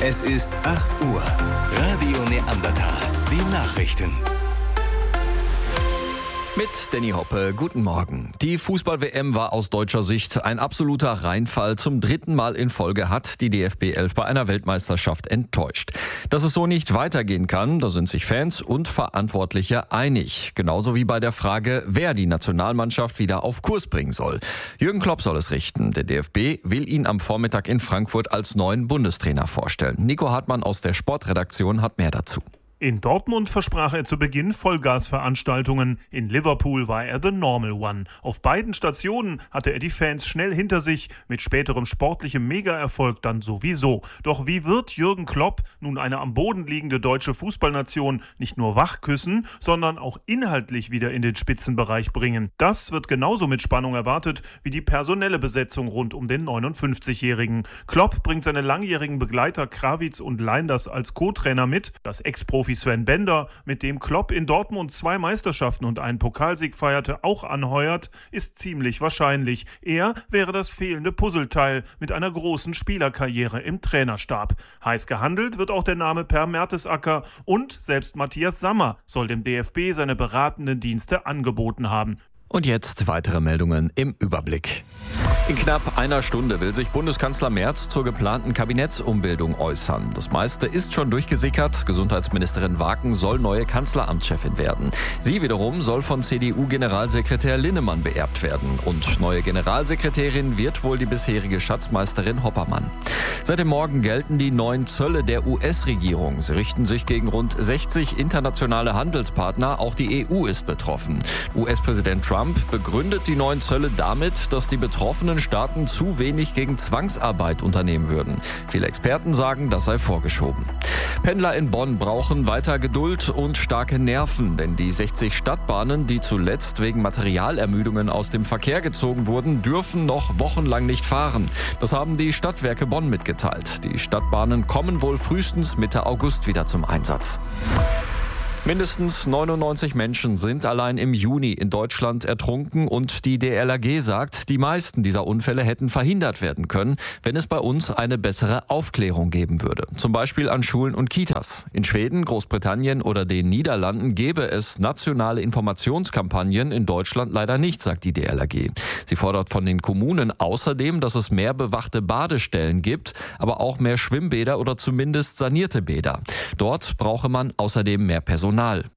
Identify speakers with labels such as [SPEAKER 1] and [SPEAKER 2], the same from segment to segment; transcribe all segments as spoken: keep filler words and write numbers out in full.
[SPEAKER 1] Es ist acht Uhr. Radio Neandertal. Die Nachrichten.
[SPEAKER 2] Mit Danny Hoppe, guten Morgen. Die Fußball-W M war aus deutscher Sicht ein absoluter Reinfall. Zum dritten Mal in Folge hat die D F B elf bei einer Weltmeisterschaft enttäuscht. Dass es so nicht weitergehen kann, da sind sich Fans und Verantwortliche einig. Genauso wie bei der Frage, wer die Nationalmannschaft wieder auf Kurs bringen soll. Jürgen Klopp soll es richten. Der D F B will ihn am Vormittag in Frankfurt als neuen Bundestrainer vorstellen. Nico Hartmann aus der Sportredaktion hat mehr dazu.
[SPEAKER 3] In Dortmund versprach er zu Beginn Vollgasveranstaltungen. In Liverpool war er the normal one. Auf beiden Stationen hatte er die Fans schnell hinter sich, mit späterem sportlichem Mega-Erfolg dann sowieso. Doch wie wird Jürgen Klopp nun eine am Boden liegende deutsche Fußballnation nicht nur wachküssen, sondern auch inhaltlich wieder in den Spitzenbereich bringen? Das wird genauso mit Spannung erwartet wie die personelle Besetzung rund um den neunundfünfzigjährigen. Klopp bringt seine langjährigen Begleiter Krawitz und Leinders als Co-Trainer mit. Das Ex-Profi Sven Bender, mit dem Klopp in Dortmund zwei Meisterschaften und einen Pokalsieg feierte, auch anheuert, ist ziemlich wahrscheinlich. Er wäre das fehlende Puzzleteil mit einer großen Spielerkarriere im Trainerstab. Heiß gehandelt wird auch der Name Per Mertesacker und selbst Matthias Sammer soll dem D F B seine beratenden Dienste angeboten haben.
[SPEAKER 2] Und jetzt weitere Meldungen im Überblick. In knapp einer Stunde will sich Bundeskanzler Merz zur geplanten Kabinettsumbildung äußern. Das meiste ist schon durchgesickert. Gesundheitsministerin Waken soll neue Kanzleramtschefin werden. Sie wiederum soll von C D U-Generalsekretär Linnemann beerbt werden. Und neue Generalsekretärin wird wohl die bisherige Schatzmeisterin Hoppermann. Seit dem Morgen gelten die neuen Zölle der U S-Regierung. Sie richten sich gegen rund sechzig internationale Handelspartner. Auch die E U ist betroffen. U S-Präsident Trump begründet die neuen Zölle damit, dass die betroffenen Staaten zu wenig gegen Zwangsarbeit unternehmen würden. Viele Experten sagen, das sei vorgeschoben. Pendler in Bonn brauchen weiter Geduld und starke Nerven, denn die sechzig Stadtbahnen, die zuletzt wegen Materialermüdungen aus dem Verkehr gezogen wurden, dürfen noch wochenlang nicht fahren. Das haben die Stadtwerke Bonn mitgeteilt. Die Stadtbahnen kommen wohl frühestens Mitte August wieder zum Einsatz. Mindestens neunundneunzig Menschen sind allein im Juni in Deutschland ertrunken und die D L R G sagt, die meisten dieser Unfälle hätten verhindert werden können, wenn es bei uns eine bessere Aufklärung geben würde. Zum Beispiel an Schulen und Kitas. In Schweden, Großbritannien oder den Niederlanden gäbe es nationale Informationskampagnen, in Deutschland leider nicht, sagt die D L R G. Sie fordert von den Kommunen außerdem, dass es mehr bewachte Badestellen gibt, aber auch mehr Schwimmbäder oder zumindest sanierte Bäder. Dort brauche man außerdem mehr Personal.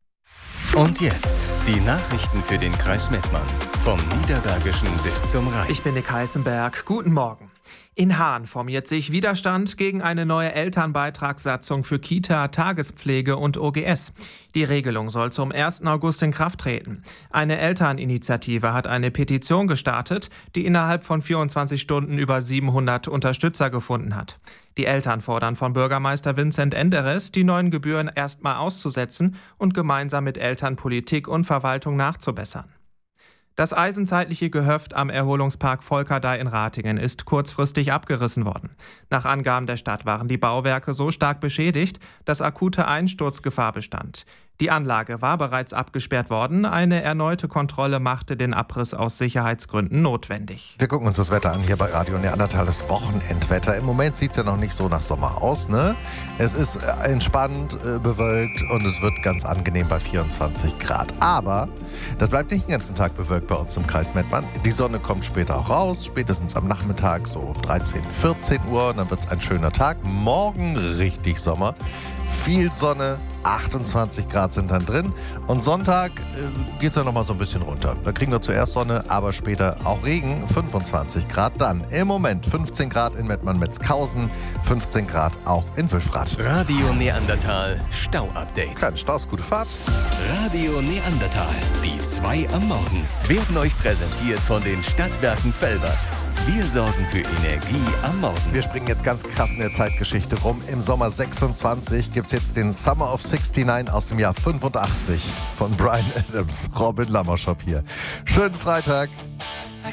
[SPEAKER 1] Und jetzt die Nachrichten für den Kreis Mettmann. Vom Niederbergischen bis zum Rhein.
[SPEAKER 4] Ich bin Nick Heißenberg. Guten Morgen. In Haan formiert sich Widerstand gegen eine neue Elternbeitragssatzung für Kita, Tagespflege und O G S. Die Regelung soll zum ersten August in Kraft treten. Eine Elterninitiative hat eine Petition gestartet, die innerhalb von vierundzwanzig Stunden über siebenhundert Unterstützer gefunden hat. Die Eltern fordern von Bürgermeister Vincent Enderes, die neuen Gebühren erstmal auszusetzen und gemeinsam mit Eltern, Politik und Verwaltung nachzubessern. Das eisenzeitliche Gehöft am Erholungspark Volkerdey in Ratingen ist kurzfristig abgerissen worden. Nach Angaben der Stadt waren die Bauwerke so stark beschädigt, dass akute Einsturzgefahr bestand. Die Anlage war bereits abgesperrt worden. Eine erneute Kontrolle machte den Abriss aus Sicherheitsgründen notwendig.
[SPEAKER 5] Wir gucken uns das Wetter an hier bei Radio Neandertal, das Wochenendwetter. Im Moment sieht es ja noch nicht so nach Sommer aus, ne? Es ist entspannt, äh, bewölkt und es wird ganz angenehm bei vierundzwanzig Grad. Aber das bleibt nicht den ganzen Tag bewölkt bei uns im Kreis Mettmann. Die Sonne kommt später auch raus, spätestens am Nachmittag, so um dreizehn, vierzehn Uhr. Und dann wird es ein schöner Tag. Morgen richtig Sommer. Viel Sonne, achtundzwanzig Grad sind dann drin. Und Sonntag äh, geht es dann nochmal so ein bisschen runter. Da kriegen wir zuerst Sonne, aber später auch Regen, fünfundzwanzig Grad. Dann im Moment fünfzehn Grad in Mettmann-Metzkausen, fünfzehn Grad auch in Wülfrath.
[SPEAKER 1] Radio Neandertal Stau-Update.
[SPEAKER 5] Kein Staus, gute Fahrt.
[SPEAKER 1] Radio Neandertal, die zwei am Morgen, werden euch präsentiert von den Stadtwerken Velbert. Wir sorgen für Energie am Morgen.
[SPEAKER 5] Wir springen jetzt ganz krass in der Zeitgeschichte rum. Im Sommer sechsundzwanzig gibt es jetzt den Summer of sixty-nine aus dem Jahr fünfundachtzig von Bryan Adams. Robin Lammerschop hier. Schönen Freitag.